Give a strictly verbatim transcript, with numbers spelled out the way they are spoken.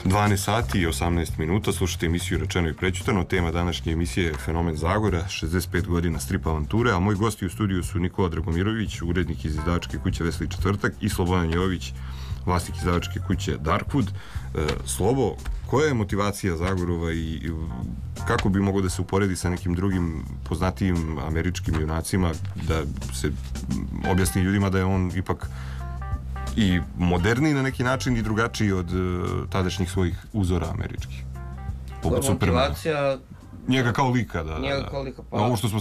dvanaest sati i osamnaest minuta, slušate emisiju Rečeno i prećutano. Tema današnje emisije je Fenomen Zagora, šezdeset pet godina strip avanture, a moji gosti u studiju su Nikola Dragomirović, urednik iz izdavačke kuće Vesla i Četvrtak, i Slobodan Jović, vlasnik izdavačke kuće Darkwood. E, Slobo, koja je motivacija Zagorova i kako bi mogao da se uporedi sa nekim drugim poznatijim američkim junacima, da se objasni ljudima da je on ipak i moderniji na neki način i drugačiji od uh, tadašnjih svojih uzora američkih? Motivacija... Njega kao lika, da. Njega kao lika, pa... Ovo što smo